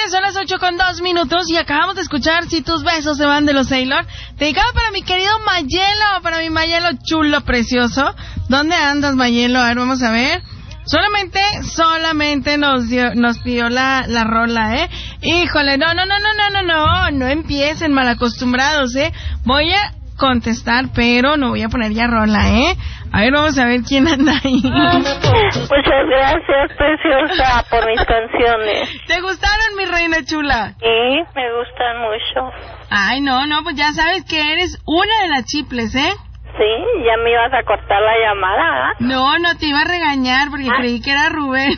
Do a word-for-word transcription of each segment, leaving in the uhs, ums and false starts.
tardes, son las ocho con dos minutos y acabamos de escuchar Si tus besos se van de los Sailor. Dedicado para mi querido Mayelo, para mi Mayelo chulo, precioso. ¿Dónde andas, Mayelo? A ver, vamos a ver. Solamente, solamente nos dio, nos pidió la, la rola, ¿eh? Híjole, no, no, no, no, no, no, no, no empiecen mal acostumbrados, ¿eh? Voy a contestar, pero no voy a poner ya rola, ¿eh? A ver, vamos a ver quién anda ahí. Muchas gracias, preciosa, por mis canciones. ¿Te gustaron, mi reina chula? Sí, me gustan mucho. Ay, no, no, pues ya sabes que eres una de las chiples, ¿eh? Sí, ya me ibas a cortar la llamada, ¿eh? No, no te iba a regañar porque ah. creí que era Rubén.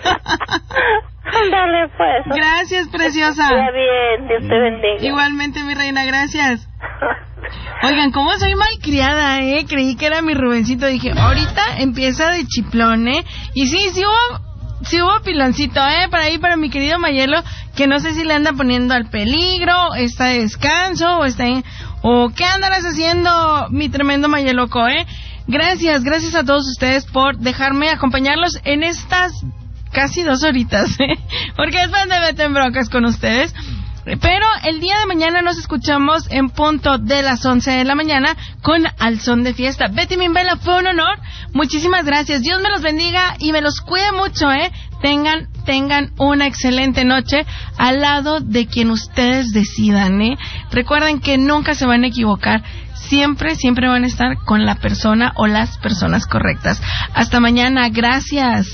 Dale, pues. Gracias, preciosa. Ya bien, Dios te bendiga. Igualmente, mi reina, gracias. Oigan, ¿cómo soy malcriada, eh? Creí que era mi Rubencito. Dije, ahorita empieza de chiplón, ¿eh? Y sí, sí hubo, sí hubo piloncito, ¿eh? Para ahí, para mi querido Mayelo, que no sé si le anda poniendo al peligro, está de descanso, o está en... o qué andarás haciendo, mi tremendo Mayeloco, ¿eh? Gracias, gracias a todos ustedes por dejarme acompañarlos en estas casi dos horitas, ¿eh? Porque después me meten broncas con ustedes. Pero el día de mañana nos escuchamos en punto de las once de la mañana con Al Son de Fiesta. Betty Mimbela, fue un honor. Muchísimas gracias. Dios me los bendiga y me los cuide mucho, ¿eh? Tengan, tengan una excelente noche al lado de quien ustedes decidan, ¿eh? Recuerden que nunca se van a equivocar. Siempre, siempre van a estar con la persona o las personas correctas. Hasta mañana. Gracias.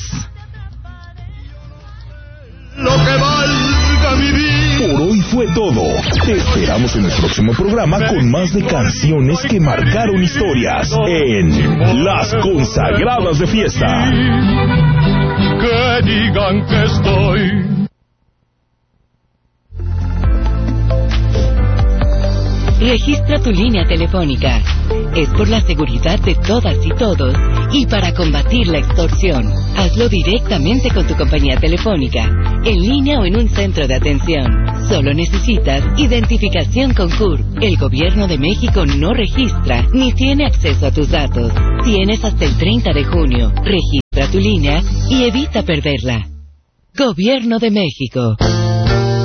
Lo que valga mi vida. Por hoy fue todo. Te esperamos en el próximo programa con más de canciones que marcaron historias en Las Consagradas de Fiesta. Que digan que estoy. Registra tu línea telefónica. Es por la seguridad de todas y todos y para combatir la extorsión. Hazlo directamente con tu compañía telefónica, en línea o en un centro de atención. Solo necesitas identificación con C U R. El Gobierno de México no registra ni tiene acceso a tus datos. Tienes hasta el treinta de junio. Registra tu línea y evita perderla. Gobierno de México.